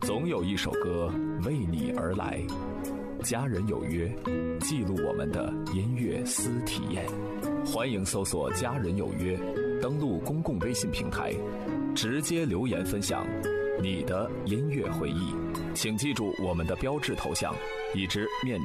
总有一首歌为你而来。家人有约，记录我们的音乐私体验。欢迎搜索家人有约，登录公共微信平台，直接留言分享你的音乐回忆。请记住我们的标志头像，一只面